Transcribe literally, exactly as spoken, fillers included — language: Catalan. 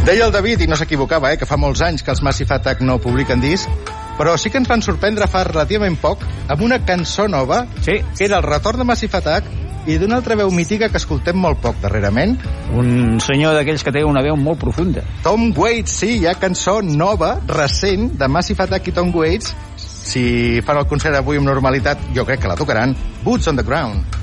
Deia el David, i no s'equivocava, eh, que fa molts anys que els Massive Attack no publiquen disc, però sí que ens van sorprendre fa relativament poc amb una cançó nova, sí, que era el retorn de Massive Attack i d'una altra veu mítica que escoltem molt poc darrerament. Un senyor d'aquells que té una veu molt profunda. Tom Waits, sí, hi ha cançó nova, recent, de Massive Attack i Tom Waits. Si fan el concert avui amb normalitat, jo crec que la tocaran. Boots on the Ground.